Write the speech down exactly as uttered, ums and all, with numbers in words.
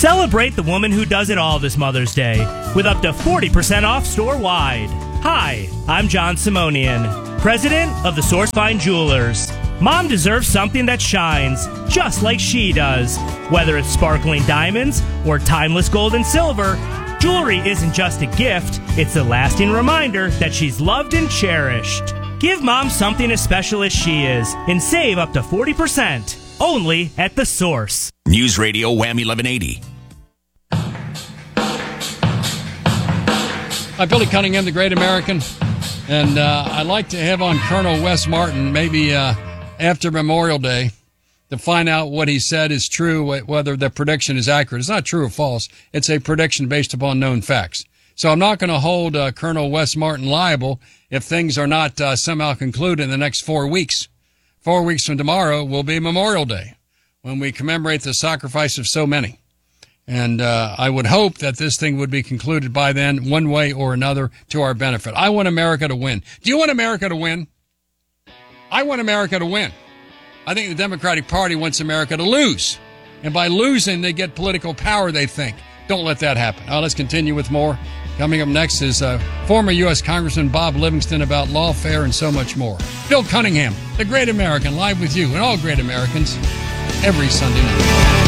Celebrate the woman who does it all this Mother's Day with up to forty percent off store-wide. Hi, I'm John Simonian, president of the Source Fine Jewelers. Mom deserves something that shines, just like she does. Whether it's sparkling diamonds or timeless gold and silver, jewelry isn't just a gift, it's a lasting reminder that she's loved and cherished. Give Mom something as special as she is and save up to forty percent. Only at The Source. News Radio Wham eleven eighty. Hi, Billy Cunningham, the Great American. And uh, I'd like to have on Colonel Wes Martin maybe uh, after Memorial Day to find out what he said is true, whether the prediction is accurate. It's not true or false. It's a prediction based upon known facts. So I'm not going to hold uh, Colonel Wes Martin liable if things are not uh, somehow concluded in the next four weeks. Four weeks from tomorrow will be Memorial Day, when we commemorate the sacrifice of so many. And uh, I would hope that this thing would be concluded by then, one way or another, to our benefit. I want America to win. Do you want America to win? I want America to win. I think the Democratic Party wants America to lose. And by losing, they get political power, they think. Don't let that happen. Now, let's continue with more. Coming up next is uh, former U S Congressman Bob Livingston about lawfare and so much more. Bill Cunningham, the Great American, live with you and all great Americans every Sunday night.